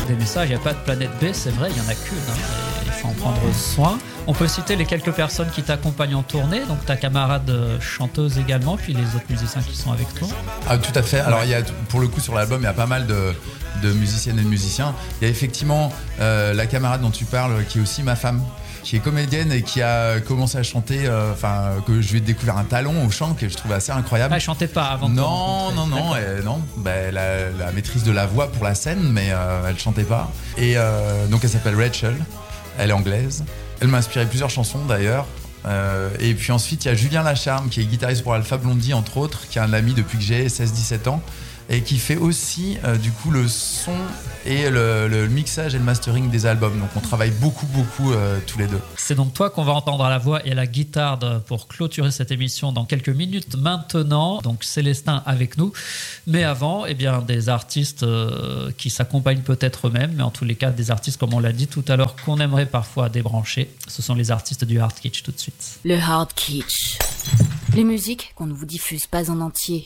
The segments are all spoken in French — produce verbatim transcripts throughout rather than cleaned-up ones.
des messages. Il n'y a pas de planète B, c'est vrai, il n'y en a qu'une. Hein, il faut en prendre soin. On peut citer les quelques personnes qui t'accompagnent en tournée, donc ta camarade chanteuse également, puis les autres musiciens qui sont avec toi. Ah, tout à fait. Alors, il y a, pour le coup, sur l'album, il y a pas mal de, de musiciennes et de musiciens. Il y a effectivement euh, la camarade dont tu parles, qui est aussi ma femme, qui est comédienne et qui a commencé à chanter, enfin euh, que je lui ai découvert un talent au chant que je trouve assez incroyable. Ah, elle chantait pas avant. Non, non, non, elle, non. Bah, elle a la maîtrise de la voix pour la scène, mais euh, elle chantait pas. Et euh, donc elle s'appelle Rachel, elle est anglaise. Elle m'a inspiré plusieurs chansons d'ailleurs. Euh, et puis ensuite il y a Julien Lacharme qui est guitariste pour Alpha Blondy entre autres, qui est un ami depuis que j'ai seize dix-sept ans. Et qui fait aussi euh, du coup le son et le, le mixage et le mastering des albums. Donc on travaille beaucoup beaucoup euh, tous les deux. C'est donc toi qu'on va entendre à la voix et à la guitare de, pour clôturer cette émission dans quelques minutes maintenant. Donc Célestin avec nous. Mais avant, eh bien, des artistes euh, qui s'accompagnent peut-être eux-mêmes, mais en tous les cas des artistes, comme on l'a dit tout à l'heure, qu'on aimerait parfois débrancher. Ce sont les artistes du Hard Kitsch tout de suite. Le Hard Kitsch. Les musiques qu'on ne vous diffuse pas en entier.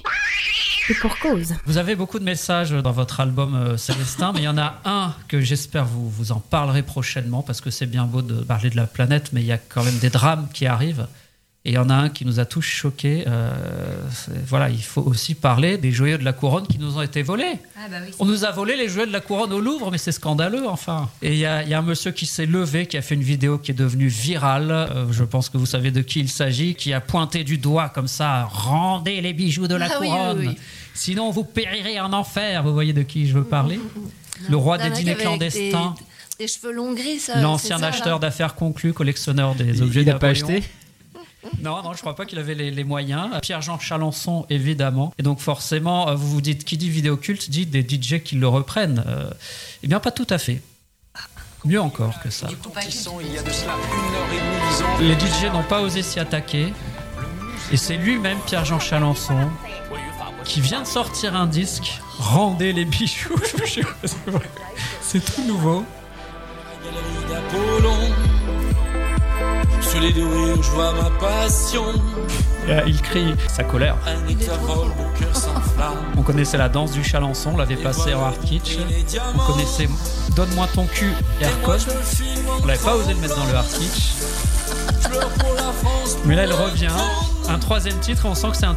Et pour cause. Vous avez beaucoup de messages dans votre album euh, Célestin, mais il y en a un que j'espère vous, vous en parlerez prochainement, parce que c'est bien beau de parler de la planète, mais il y a quand même des drames qui arrivent. Et il y en a un qui nous a tous choqués. Euh, voilà, il faut aussi parler des joyaux de la couronne qui nous ont été volés. Ah bah oui, on nous a volé les joyaux de la couronne au Louvre, mais c'est scandaleux, enfin. Et il y a, il y a un monsieur qui s'est levé, qui a fait une vidéo qui est devenue virale. Euh, je pense que vous savez de qui il s'agit, qui a pointé du doigt comme ça, rendez les bijoux de la ah couronne. Oui, oui, oui. Sinon, vous périrez en enfer. Vous voyez de qui je veux parler ? Le roi des dîners clandestins. Des, des cheveux longs gris, ça. L'ancien c'est ça, acheteur là. d'affaires conclu, collectionneur des objets il n'a pas Napoléon. acheté ? Non, non, je crois pas qu'il avait les, les moyens. Pierre-Jean Chalençon, évidemment. Et donc forcément, vous vous dites, qui dit vidéo culte, dit des D J qui le reprennent. Euh, eh bien, pas tout à fait. Mieux encore que ça. Les D J n'ont pas osé s'y attaquer. Et c'est lui-même, Pierre-Jean Chalençon, qui vient de sortir un disque, Rendez les bijoux. C'est tout nouveau. Sous les dorures, je vois ma passion. Il crie sa colère. On connaissait la danse du Chalençon, on l'avait passé en Hard Kitsch. On connaissait Donne-moi ton cul et Aircode. On n'avait pas osé le mettre dans le Hard Kitsch. Mais là, elle revient. Un troisième titre et on sent que c'est un